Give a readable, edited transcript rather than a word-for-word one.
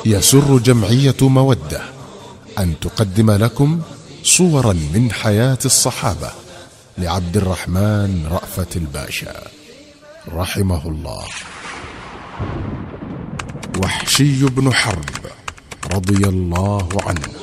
يسر جمعية مودة أن تقدم لكم صورا من حياة الصحابة لعبد الرحمن رأفت الباشا رحمه الله. وحشي بن حرب رضي الله عنه.